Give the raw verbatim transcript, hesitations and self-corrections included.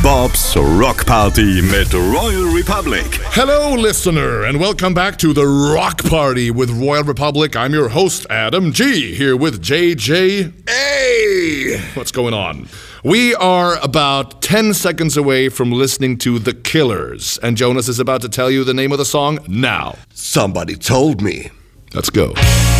Bob's Rock Party mit Royal Republic. Hello, listener, and welcome back to the Rock Party with Royal Republic. I'm your host, Adam G, here with J J. Hey! What's going on? We are about ten seconds away from listening to The Killers, and Jonas is about to tell you the name of the song now. Somebody told me. Let's go.